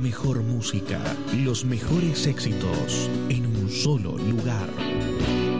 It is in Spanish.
mejor música, los mejores éxitos en un solo lugar.